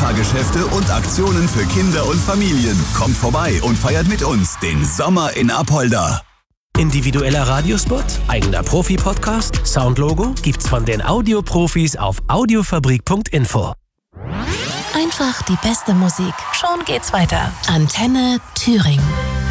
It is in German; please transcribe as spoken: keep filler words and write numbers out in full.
Fahrgeschäfte und Aktionen für Kinder und Familien. Kommt vorbei und feiert mit uns den Sommer in Apolda. Individueller Radiospot, eigener Profi-Podcast, Soundlogo gibt's von den Audioprofis auf audiofabrik punkt info. Einfach die beste Musik. Schon geht's weiter. Antenne Thüringen.